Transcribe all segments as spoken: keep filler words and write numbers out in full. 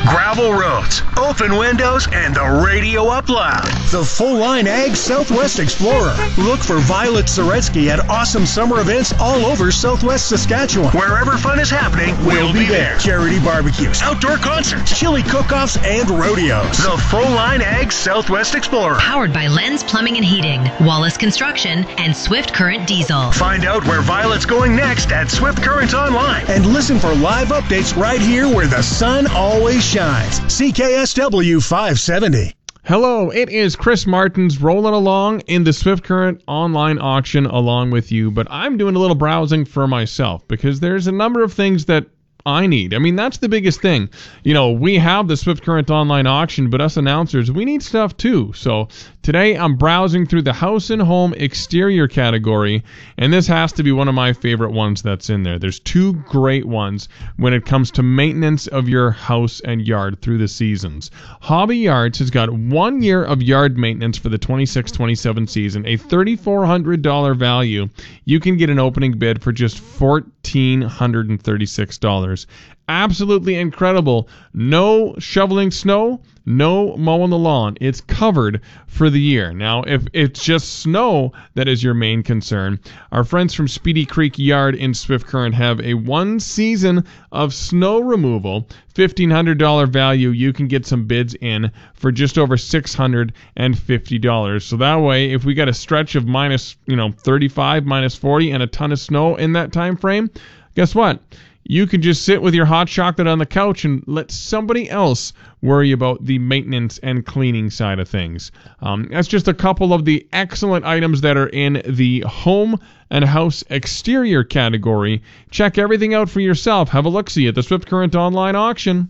gravel roads, open windows, and the radio up loud. The full-line Ag Southwest Explorer. Look for Violet Zaretsky at awesome summer events all over Southwest Saskatchewan. Wherever fun is happening, we'll be there. Charity barbecues, outdoor concerts, chili cook-offs, and rodeos. The full-line Ag Southwest Explorer. Powered by Lens Plumbing and Heating, Wallace Construction, and Swift Current Diesel. Find out where Violet's going next at Swift Current Online. And listen for live updates right here where the sun always shines. C K S W five seventy. Hello, it is Chris Martins rolling along in the Swift Current online auction along with you, but I'm doing a little browsing for myself because there's a number of things that I need. I mean, that's the biggest thing. You know, we have the Swift Current online auction, but us announcers, we need stuff too. So today I'm browsing through the house and home exterior category, and this has to be one of my favorite ones that's in there. There's two great ones when it comes to maintenance of your house and yard through the seasons. Hobby Yards has got one year of yard maintenance for the twenty-six twenty-seven season, a three thousand four hundred dollars value. You can get an opening bid for just one thousand four hundred thirty-six dollars. Absolutely incredible. No shoveling snow, no mowing the lawn. It's covered for the year. Now, if it's just snow that is your main concern, our friends from Speedy Creek Yard in Swift Current have a one season of snow removal, fifteen hundred dollars value. You can get some bids in for just over six hundred fifty dollars. So that way, if we got a stretch of minus, you know, thirty-five, minus forty, and a ton of snow in that time frame, guess what? You can just sit with your hot chocolate on the couch and let somebody else worry about the maintenance and cleaning side of things. Um, that's just a couple of the excellent items that are in the home and house exterior category. Check everything out for yourself. Have a look-see at the Swift Current online auction.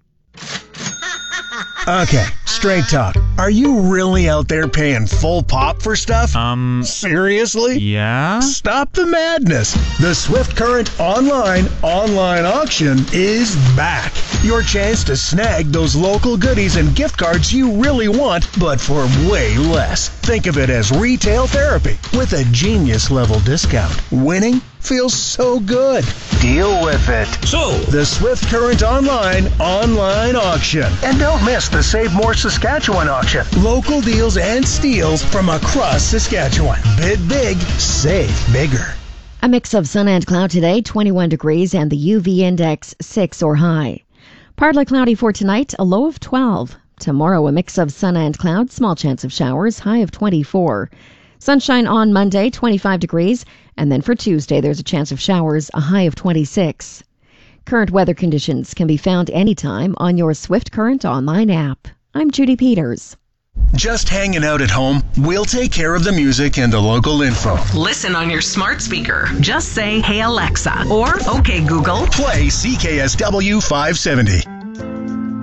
Okay, straight talk. Are you really out there paying full pop for stuff? Um, Seriously? yeah? Stop the madness. The Swift Current Online Online Auction is back. Your chance to snag those local goodies and gift cards you really want, but for way less. Think of it as retail therapy with a genius level discount. Winning feels so good. Deal with it. So, the Swift Current Online Online Auction. And don't miss the Save More Saskatchewan auction. Local deals and steals from across Saskatchewan. Bid big, save bigger. A mix of sun and cloud today, twenty-one degrees, and the U V index six or high. Partly cloudy for tonight, a low of twelve. Tomorrow, a mix of sun and cloud, small chance of showers, high of twenty-four. Sunshine on Monday, twenty-five degrees, and then for Tuesday, there's a chance of showers, a high of twenty-six. Current weather conditions can be found anytime on your Swift Current online app. I'm Judy Peters. Just hanging out at home? We'll take care of the music and the local info. Listen on your smart speaker. Just say, "Hey Alexa," or "Okay Google." Play C K S W five seventy.